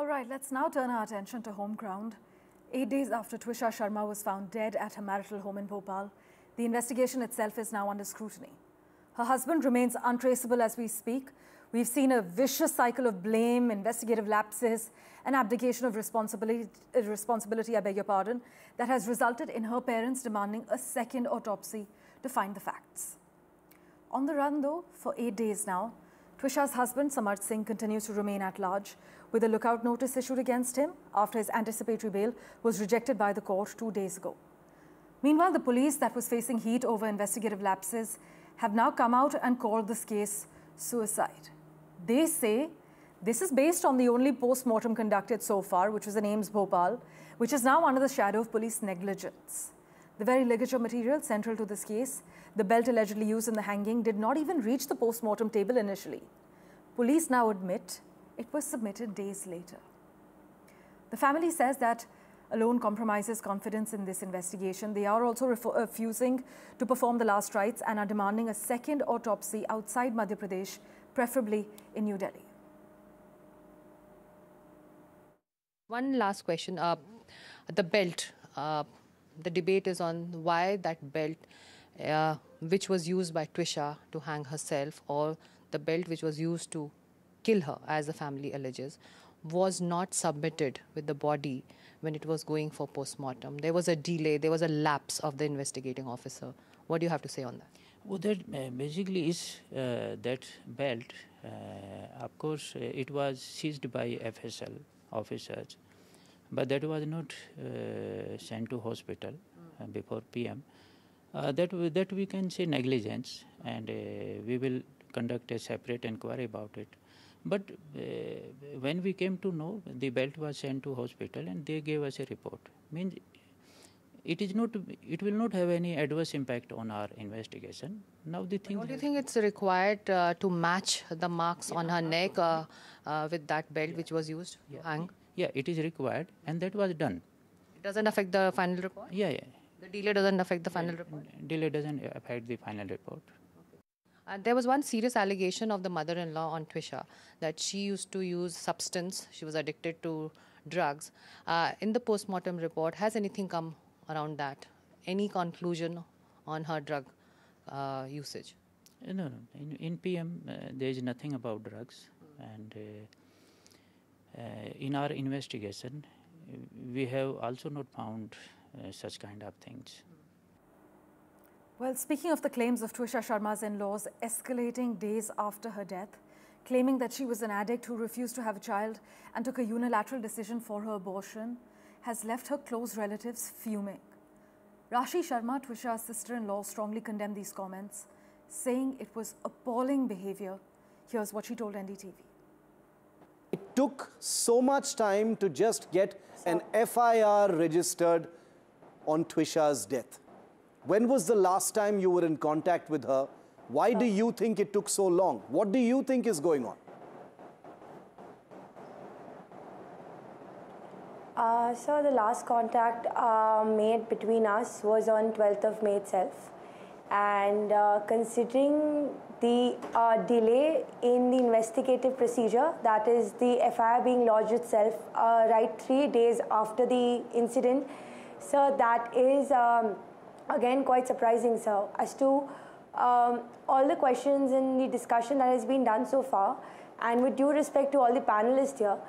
right, let's now turn our attention to home ground. 8 days after Twisha Sharma was found dead at her marital home in Bhopal, the investigation itself is now under scrutiny. Her husband remains untraceable as we speak. We've seen a vicious cycle of blame, investigative lapses, and abdication of responsibility, that has resulted in her parents demanding a second autopsy to find the facts. On the run, though, for 8 days now, Twisha's husband, Samarth Singh, continues to remain at large, with a lookout notice issued against him after his anticipatory bail was rejected by the court 2 days ago. Meanwhile, the police that was facing heat over investigative lapses have now come out and called this case suicide. They say this is based on the only post-mortem conducted so far, which was in AIIMS Bhopal, which is now under the shadow of police negligence. The very ligature material central to this case, the belt allegedly used in the hanging, did not even reach the post-mortem table initially. Police now admit it was submitted days later. The family says that alone compromises confidence in this investigation. They are also refusing to perform the last rites and are demanding a second autopsy outside Madhya Pradesh, preferably in New Delhi. One last question. The belt. The debate is on why that belt, which was used by Twisha to hang herself, or the belt which was used to kill her, as the family alleges, was not submitted with the body when it was going for post-mortem. There was a delay, there was a lapse of the investigating officer. What do you have to say on that? Well, that basically is that belt. Of course, it was seized by FSL officers, but that was not sent to hospital before PM. That we can say negligence, and we will conduct a separate inquiry about it. But when we came to know, the belt was sent to hospital and they gave us a report. Means it will not have any adverse impact on our investigation. Now the thing. Do you think it's required to match the marks on her neck with that belt which was used to hang? Yeah, it is required, and that was done. It doesn't affect the final report? Yeah. The delay doesn't affect the final report? Delay doesn't affect the final report. There was one serious allegation of the mother-in-law on Twisha, that she used to use substance, she was addicted to drugs. In the post-mortem report, has anything come around that? Any conclusion on her drug usage? No. In PM, there is nothing about drugs. And in our investigation, we have also not found such kind of things. Well, speaking of the claims of Twisha Sharma's in-laws escalating days after her death, claiming that she was an addict who refused to have a child and took a unilateral decision for her abortion, has left her close relatives fuming. Rashi Sharma, Twisha's sister-in-law, strongly condemned these comments, saying it was appalling behavior. Here's what she told NDTV. It took so much time to just get an FIR registered on Twisha's death. When was the last time you were in contact with her? Why do you think it took so long? What do you think is going on? So the last contact made between us was on 12th of May itself. And considering the delay in the investigative procedure, that is the FIR being lodged itself right 3 days after the incident, so that is again quite surprising, sir, as to all the questions and the discussion that has been done so far. And with due respect to all the panelists here,